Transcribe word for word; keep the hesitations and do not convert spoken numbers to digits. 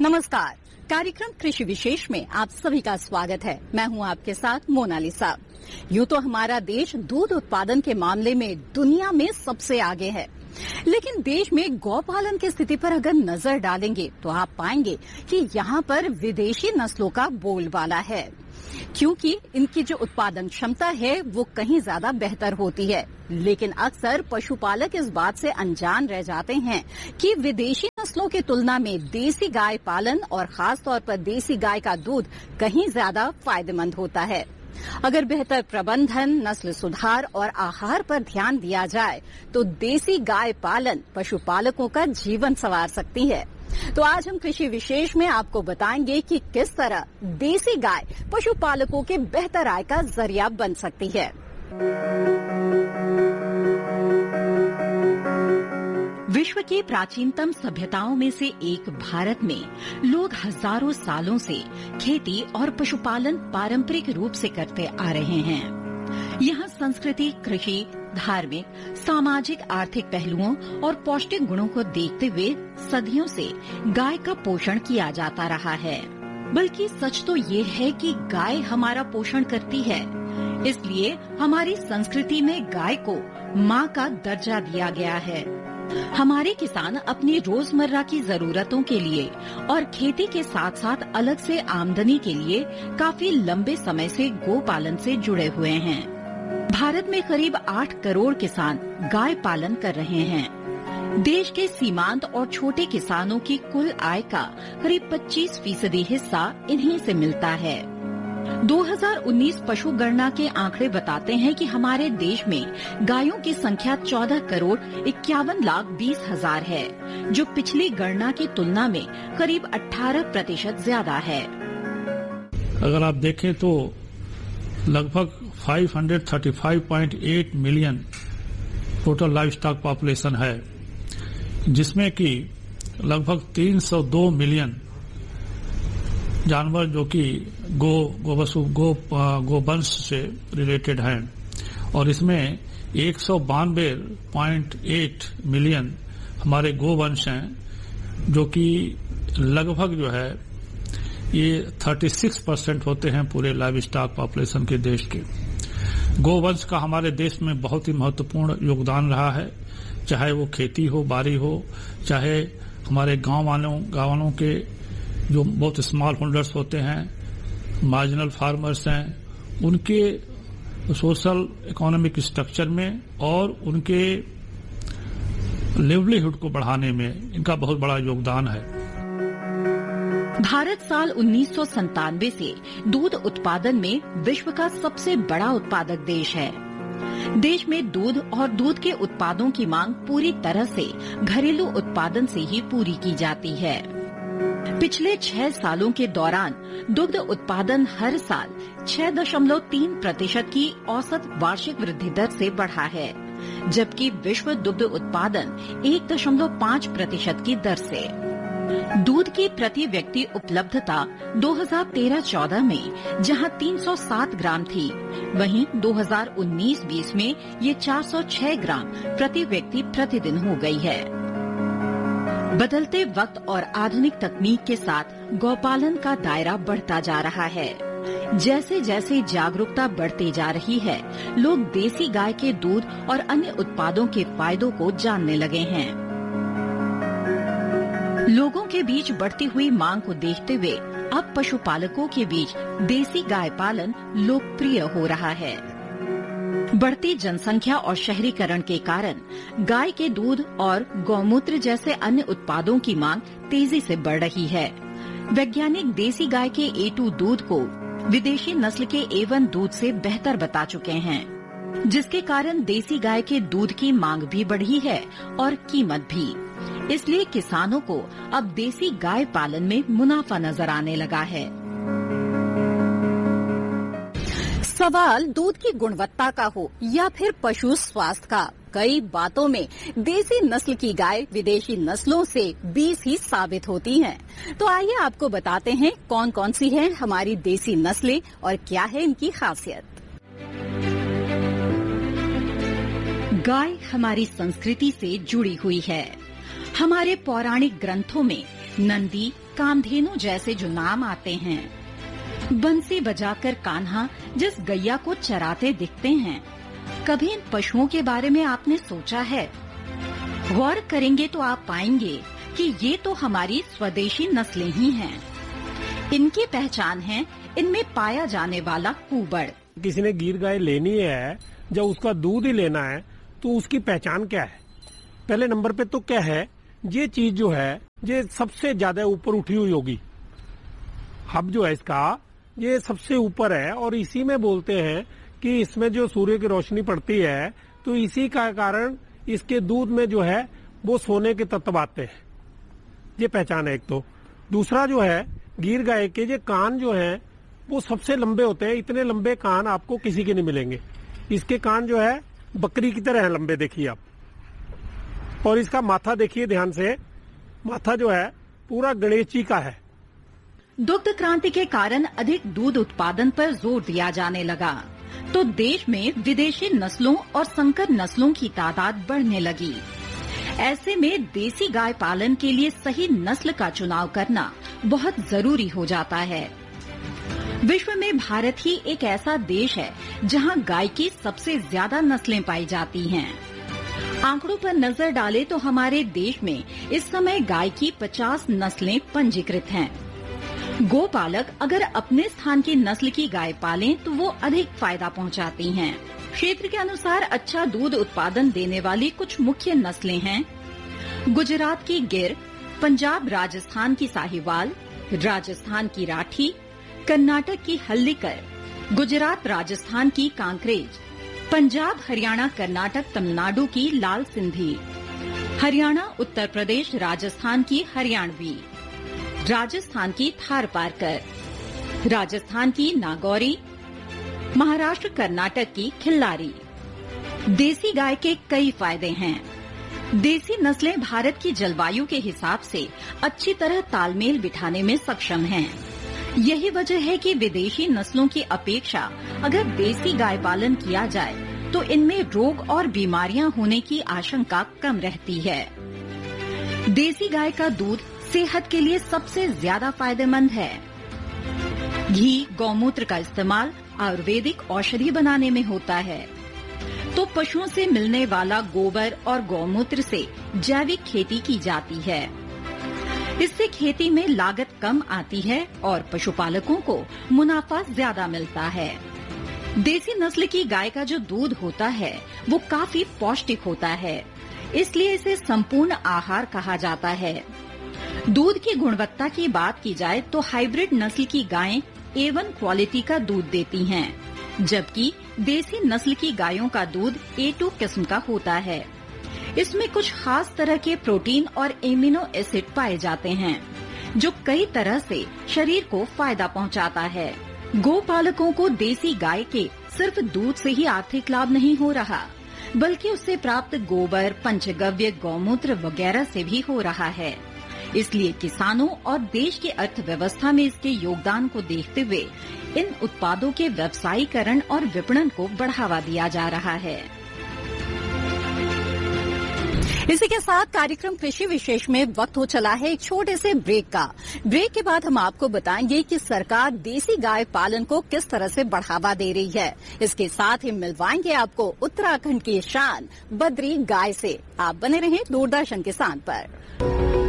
नमस्कार। कार्यक्रम कृषि विशेष में आप सभी का स्वागत है। मैं हूं आपके साथ मोनालिसा। यूं तो हमारा देश दूध उत्पादन के मामले में दुनिया में सबसे आगे है, लेकिन देश में गौपालन की स्थिति पर अगर नजर डालेंगे तो आप पाएंगे कि यहाँ पर विदेशी नस्लों का बोलबाला है, क्योंकि इनकी जो उत्पादन क्षमता है वो कहीं ज्यादा बेहतर होती है। लेकिन अक्सर पशुपालक इस बात से अनजान रह जाते हैं कि विदेशी नस्लों की तुलना में देसी गाय पालन और खास तौर पर देसी गाय का दूध कहीं ज्यादा फायदेमंद होता है। अगर बेहतर प्रबंधन, नस्ल सुधार और आहार पर ध्यान दिया जाए तो देसी गाय पालन पशुपालकों का जीवन संवार सकती है। तो आज हम कृषि विशेष में आपको बताएंगे कि किस तरह देसी गाय पशुपालकों के बेहतर आय का जरिया बन सकती है। विश्व की प्राचीनतम सभ्यताओं में से एक भारत में लोग हजारों सालों से खेती और पशुपालन पारंपरिक रूप से करते आ रहे हैं। यहाँ संस्कृति, कृषि, धार्मिक, सामाजिक, आर्थिक पहलुओं और पौष्टिक गुणों को देखते हुए सदियों से गाय का पोषण किया जाता रहा है। बल्कि सच तो ये है कि गाय हमारा पोषण करती है, इसलिए हमारी संस्कृति में गाय को माँ का दर्जा दिया गया है। हमारे किसान अपनी रोजमर्रा की जरूरतों के लिए और खेती के साथ साथ अलग से आमदनी के लिए काफी लंबे समय से गोपालन से जुड़े हुए हैं। भारत में करीब आठ करोड़ किसान गाय पालन कर रहे हैं। देश के सीमांत और छोटे किसानों की कुल आय का करीब पच्चीस फीसदी हिस्सा इन्हीं से मिलता है। दो हज़ार उन्नीस पशु गणना के आंकड़े बताते हैं कि हमारे देश में गायों की संख्या चौदह करोड़ इक्यावन लाख बीस हजार है, जो पिछली गणना की तुलना में करीब अठारह प्रतिशत ज्यादा है। अगर आप देखें तो लगभग पाँच सौ पैंतीस पॉइंट आठ million total live stock population है, जिसमें कि लगभग तीन सौ दो मिलियन जानवर जो कि गो गोवसु गो गोवंश से रिलेटेड हैं, और इसमें एक सौ बानवे पॉइंट आठ मिलियन हमारे गोवंश हैं, जो कि लगभग जो है ये छत्तीस परसेंट होते हैं पूरे लाइव स्टॉक पॉपुलेशन के देश के। गोवंश का हमारे देश में बहुत ही महत्वपूर्ण योगदान रहा है, चाहे वो खेती हो, बारी हो, चाहे हमारे गांव वालों गाँव वालों के जो बहुत स्मॉल होल्डर्स होते हैं, मार्जिनल फार्मर्स हैं, उनके सोशल इकोनॉमिक स्ट्रक्चर में और उनके लिवलीहुड को बढ़ाने में इनका बहुत बड़ा योगदान है। भारत साल उन्नीस सौ संतानवे से दूध उत्पादन में विश्व का सबसे बड़ा उत्पादक देश है। देश में दूध और दूध के उत्पादों की मांग पूरी तरह से घरेलू उत्पादन से ही पूरी की जाती है। पिछले छह सालों के दौरान दुग्ध उत्पादन हर साल छह दशमलव तीन प्रतिशत की औसत वार्षिक वृद्धि दर से बढ़ा है, जबकि विश्व दुग्ध उत्पादन एक दशमलव पाँच प्रतिशत की दर से। दूध की प्रति व्यक्ति उपलब्धता दो हज़ार तेरह चौदह में जहां तीन सौ सात ग्राम थी, वहीं दो हज़ार उन्नीस बीस में ये चार सौ छह ग्राम प्रति व्यक्ति प्रतिदिन हो गई है। बदलते वक्त और आधुनिक तकनीक के साथ गौपालन का दायरा बढ़ता जा रहा है। जैसे जैसे जागरूकता बढ़ती जा रही है, लोग देसी गाय के दूध और अन्य उत्पादों के फायदों को जानने लगे हैं। लोगों के बीच बढ़ती हुई मांग को देखते हुए अब पशुपालकों के बीच देसी गाय पालन लोकप्रिय हो रहा है। बढ़ती जनसंख्या और शहरीकरण के कारण गाय के दूध और गौमूत्र जैसे अन्य उत्पादों की मांग तेजी से बढ़ रही है। वैज्ञानिक देसी गाय के ए टू दूध को विदेशी नस्ल के ए वन दूध से बेहतर बता चुके हैं, जिसके कारण देसी गाय के दूध की मांग भी बढ़ी है और कीमत भी। इसलिए किसानों को अब देसी गाय पालन में मुनाफा नजर आने लगा है। सवाल दूध की गुणवत्ता का हो या फिर पशु स्वास्थ्य का, कई बातों में देसी नस्ल की गाय विदेशी नस्लों से बीस ही साबित होती हैं। तो आइए आपको बताते हैं कौन कौन सी हैं हमारी देसी नस्लें और क्या है इनकी खासियत। गाय हमारी संस्कृति से जुड़ी हुई है। हमारे पौराणिक ग्रंथों में नंदी, कामधेनु जैसे जो नाम आते हैं। बंसी बजाकर कान्हा जिस गैया को चराते दिखते हैं, कभी इन पशुओं के बारे में आपने सोचा है? गौर करेंगे तो आप पाएंगे कि ये तो हमारी स्वदेशी नस्लें ही हैं। इनकी पहचान है इनमें पाया जाने वाला कुबड़। किसी ने गिर गाय लेनी है, जब उसका दूध ही लेना है तो उसकी पहचान क्या है? पहले नंबर पे तो क्या है, ये चीज जो है ये सबसे ज्यादा ऊपर उठी हुई होगी। हब जो है इसका ये सबसे ऊपर है और इसी में बोलते हैं कि इसमें जो सूर्य की रोशनी पड़ती है तो इसी का कारण इसके दूध में जो है वो सोने के तत्व आते हैं। ये पहचान है एक तो। दूसरा जो है गिर गाय के ये कान जो है वो सबसे लंबे होते हैं। इतने लंबे कान आपको किसी के नहीं मिलेंगे। इसके कान जो है बकरी की तरह है लंबे, देखिए आप। और इसका माथा देखिए ध्यान से, माथा जो है पूरा गणेश जी का है। दुग्ध क्रांति के कारण अधिक दूध उत्पादन पर जोर दिया जाने लगा तो देश में विदेशी नस्लों और संकर नस्लों की तादाद बढ़ने लगी। ऐसे में देसी गाय पालन के लिए सही नस्ल का चुनाव करना बहुत जरूरी हो जाता है। विश्व में भारत ही एक ऐसा देश है जहां गाय की सबसे ज्यादा नस्लें पाई जाती हैं। आंकड़ों पर नजर डालें तो हमारे देश में इस समय गाय की पचास नस्लें पंजीकृत हैं। गोपालक अगर अपने स्थान की नस्ल की गाय पालें तो वो अधिक फायदा पहुंचाती हैं। क्षेत्र के अनुसार अच्छा दूध उत्पादन देने वाली कुछ मुख्य नस्लें हैं। गुजरात की गिर, पंजाब राजस्थान की साहिवाल, राजस्थान की राठी, कर्नाटक की हल्लीकर, गुजरात राजस्थान की कांकरेज, पंजाब हरियाणा कर्नाटक तमिलनाडु की लाल सिंधी, हरियाणा उत्तर प्रदेश राजस्थान की हरियाणवी, राजस्थान की थार पारकर, राजस्थान की नागौरी, महाराष्ट्र कर्नाटक की खिल्लारी। देसी गाय के कई फायदे हैं। देसी नस्लें भारत की जलवायु के हिसाब से अच्छी तरह तालमेल बिठाने में सक्षम हैं। यही वजह है कि विदेशी नस्लों की अपेक्षा अगर देसी गाय पालन किया जाए तो इनमें रोग और बीमारियां होने की आशंका कम रहती है। देसी गाय का दूध सेहत के लिए सबसे ज्यादा फायदेमंद है। घी, गौमूत्र का इस्तेमाल आयुर्वेदिक औषधि बनाने में होता है तो पशुओं से मिलने वाला गोबर और गौमूत्र से जैविक खेती की जाती है। इससे खेती में लागत कम आती है और पशुपालकों को मुनाफा ज्यादा मिलता है। देसी नस्ल की गाय का जो दूध होता है वो काफी पौष्टिक होता है, इसलिए इसे संपूर्ण आहार कहा जाता है। दूध की गुणवत्ता की बात की जाए तो हाइब्रिड नस्ल की गायें ए वन क्वालिटी का दूध देती हैं, जबकि देसी नस्ल की गायों का दूध ए टू किस्म का होता है। इसमें कुछ खास तरह के प्रोटीन और एमिनो एसिड पाए जाते हैं जो कई तरह से शरीर को फायदा पहुंचाता है। गोपालकों को देसी गाय के सिर्फ दूध से ही आर्थिक लाभ नहीं हो रहा, बल्कि उससे प्राप्त गोबर, पंचगव्य, गौमूत्र वगैरह से भी हो रहा है। इसलिए किसानों और देश की अर्थव्यवस्था में इसके योगदान को देखते हुए इन उत्पादों के व्यवसायीकरण और विपणन को बढ़ावा दिया जा रहा है। इसी के साथ कार्यक्रम कृषि विशेष में वक्त हो चला है एक छोटे से ब्रेक का। ब्रेक के बाद हम आपको बताएंगे कि सरकार देसी गाय पालन को किस तरह से बढ़ावा दे रही है। इसके साथ ही मिलवाएंगे आपको उत्तराखंड की शान बद्री गाय से। आप बने रहें दूरदर्शन किसान पर।